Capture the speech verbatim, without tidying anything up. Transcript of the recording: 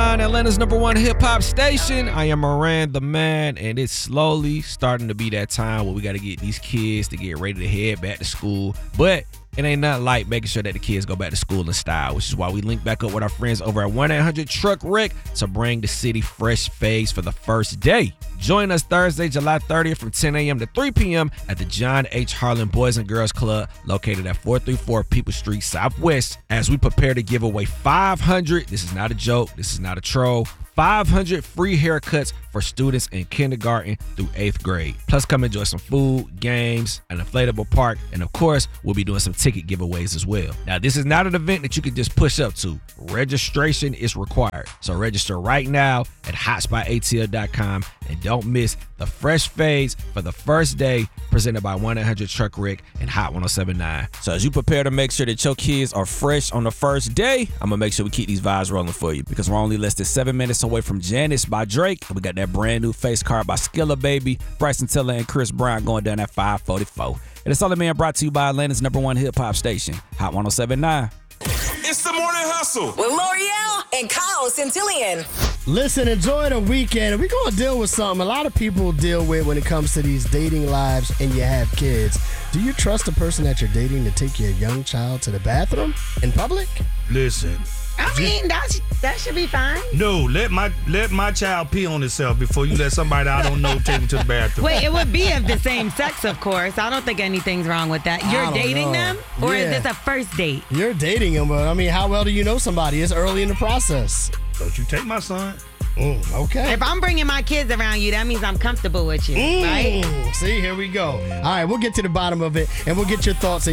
nine, Atlanta's number one hip-hop station. I am Moran the man, and it's slowly starting to be that time where we got to get these kids to get ready to head back to school. But it ain't nothing like making sure that the kids go back to school in style, which is why we link back up with our friends over at one eight hundred truck wreck to bring the city fresh faves for the first day. Join us Thursday, July thirtieth from ten a.m. to three p.m. at the John H. Harlan Boys and Girls Club located at four thirty-four People Street Southwest as we prepare to give away five hundred, this is not a joke, this is not a troll, five hundred free haircuts for students in kindergarten through eighth grade. Plus, come enjoy some food, games, an inflatable park, and of course, we'll be doing some ticket giveaways as well. Now, this is not an event that you can just push up to. Registration is required. So register right now at hotspot A T L dot com and don't miss the fresh fades for the first day presented by one eight hundred truck wreck and Hot one oh seven point nine. So as you prepare to make sure that your kids are fresh on the first day, I'm gonna make sure we keep these vibes rolling for you because we're only less than seven minutes away from Janice by Drake. We got that brand new face card by Skilla Baby, Bryson Tiller and Chris Brown going down at five forty-four. And it's all man brought to you by Atlanta's number one hip hop station, Hot one oh seven point nine. It's the Morning Hustle with L'Oreal and Kyle Centillion. Listen, enjoy the weekend. We're going to deal with something a lot of people deal with when it comes to these dating lives and you have kids. Do you trust the person that you're dating to take your young child to the bathroom in public? Listen. I mean, that, that should be fine. No, let my let my child pee on himself before you let somebody I don't know take him to the bathroom. Wait, it would be of the same sex, of course. I don't think anything's wrong with that. You're dating know. them? Or Yeah. is this a first date? You're dating them, but I mean, how well do you know somebody? It's early in the process. Don't you take my son. Mm, okay. If I'm bringing my kids around you, that means I'm comfortable with you, Mm, right? See, here we go. All right, we'll get to the bottom of it, and we'll get your thoughts